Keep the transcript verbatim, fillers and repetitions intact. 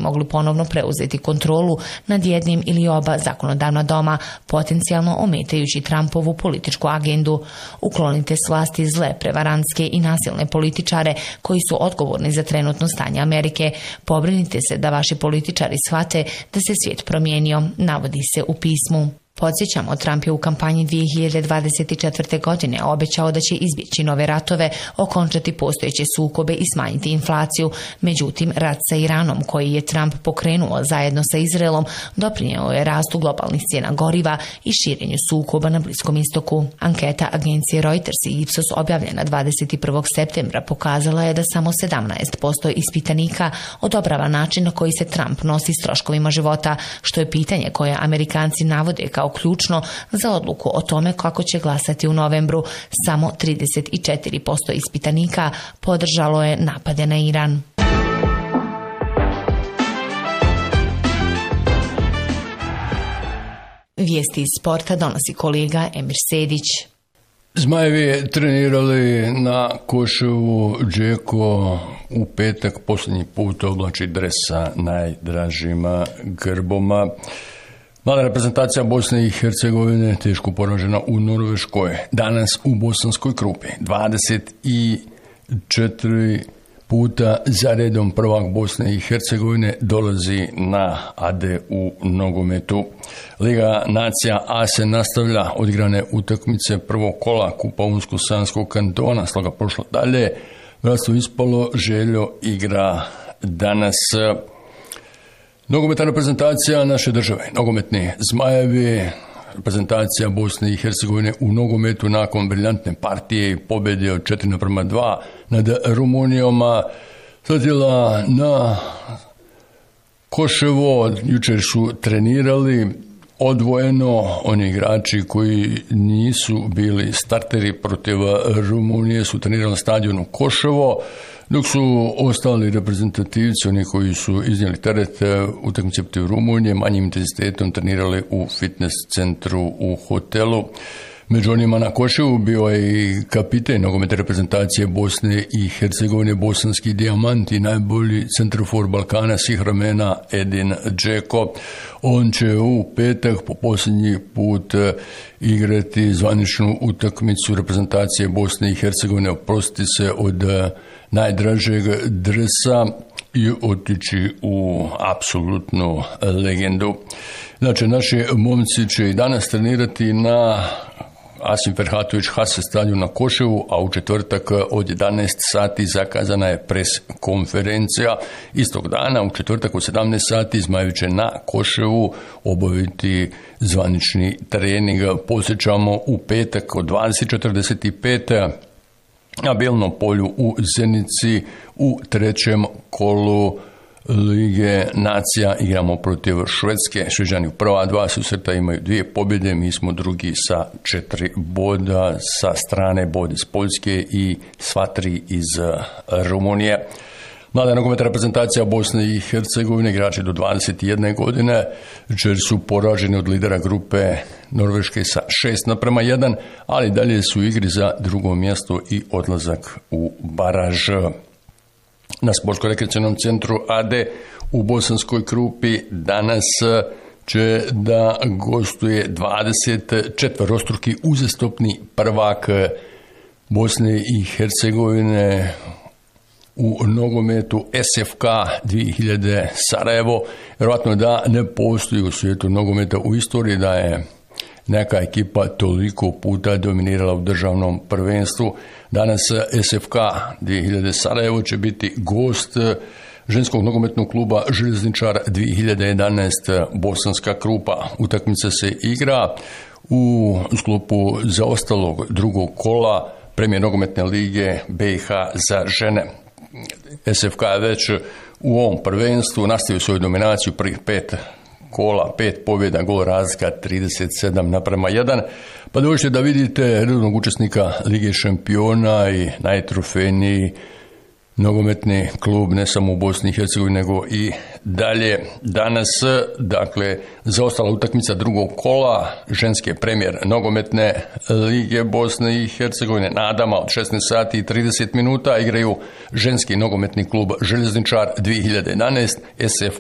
mogli ponovno preuzeti kontrolu nad jednim ili oba zakonodavna doma, potencijalno ometajući Trumpovu političku agendu. Uklonite s vlasti zle, prevarantske i nasilne političare koji su odgovorni za trenutno stanje Amerike. Pobrinite se da vaši političari shvate da se svijet promijenio, navodi se u pismu. Podsjećamo, Trump je u kampanji dvije hiljade dvadeset četvrte. godine obećao da će izbjeći nove ratove, okončati postojeće sukobe i smanjiti inflaciju. Međutim, rat sa Iranom, koji je Trump pokrenuo zajedno sa Izraelom, doprinjeo je rastu globalnih cijena goriva i širenju sukoba na Bliskom istoku. Anketa agencije Reuters i Ipsos objavljena dvadeset prvog septembra pokazala je da samo sedamnaest posto ispitanika odobrava način na koji se Trump nosi s troškovima života, što je pitanje koje Amerikanci navode kao ključno za odluku o tome kako će glasati u novembru. Samo trideset četiri posto ispitanika podržalo je napade na Iran. Vijesti iz sporta donosi kolega Emir Sedić. Zmajevi trenirali na Koševu. Džeko u petak posljednji put oblači dres sa najdražima grboma. Mlada reprezentacija Bosne i Hercegovine teško poražena u Norveškoj. Danas u Bosanskoj Krupi. dvadeset četiri puta za redom prvak Bosne i Hercegovine dolazi na Ade u nogometu. Liga nacija A se nastavlja, odigrane utakmice prvog kola Kupa Unsko-Sanskog kantona, sloga prošlo dalje. Bratstvo ispalo, Željo igra danas. Nogometna reprezentacija naše države, nogometni Zmajevi, reprezentacija Bosne i Hercegovine u nogometu nakon briljantne partije i pobjede od četiri naprema dva nad Rumunijom sadjela na Koševo. Jučer su trenirali odvojeno, oni igrači koji nisu bili starteri protiv Rumunije su trenirali na stadionu Koševo, dok su ostali reprezentativci, oni koji su iznijeli teret utakmice protiv Rumunije, manjim intenzitetom trenirali u fitness centru u hotelu. Među onima na Koševu bio je i kapiten nogometne reprezentacije Bosne i Hercegovine, bosanski dijamant i najbolji centrofor Balkana svih vremena Edin Džeko. On će u petak po posljednji put igrati zvaničnu utakmicu reprezentacije Bosne i Hercegovine, oprostiti se od najdražeg dresa i otići u apsolutnu legendu. Znači, naši momci će i danas trenirati na Asim Ferhatović Hase stadion na Koševu, a u četvrtak od jedanaest sati zakazana je pres konferencija. Istog dana, u četvrtak od sedamnaest sati, Zmajevi će na Koševu obaviti zvanični trening. Posjećamo u petak od dvadeset četrdeset pet na Bijelnom polju u Zenici u trećem kolu Lige nacija igramo protiv Švedske. Šveđani u prva dva susreta imaju dvije pobjede, mi smo drugi sa četiri boda sa strane bod iz Poljske i sva tri iz Rumunije. Mlada nogometna reprezentacija Bosne i Hercegovine, igrači do dvadeset jedne godine, jer su poraženi od lidera grupe Norveške sa šest naprema jedan, ali dalje su u igri za drugo mjesto i odlazak u baraž. Na sportsko-rekreacionom centru A D u Bosanskoj Krupi danas će da gostuje dvadeset četverostruki uzastopni prvak Bosne i Hercegovine u nogometu S F K dvije hiljade Sarajevo. Vjerojatno da ne postoji u svijetu nogometa u istoriji da je neka ekipa toliko puta dominirala u državnom prvenstvu. Danas S F K dvije hiljade Sarajevo će biti gost ženskog nogometnog kluba Željezničar dvije hiljade jedanaest Bosanska Krupa. Utakmica se igra u sklopu zaostalog drugog kola Premijer nogometne lige B i H za žene. S F K je već u ovom prvenstvu nastavio svoju dominaciju prvih pet kola, pet pobjeda, gol razlika trideset sedam naprema jedan. Pa dođete da vidite redovnog učesnika Lige šampiona i najtrofejniji nogometni klub ne samo u Bosni i Hercegovini nego i dalje. Danas, dakle, zaostala utakmica drugog kola ženske premijer nogometne lige Bosne i Hercegovine. Nadama od šesnaest sati i trideset minuta igraju ženski nogometni klub Željezničar dvije hiljade jedanaest S F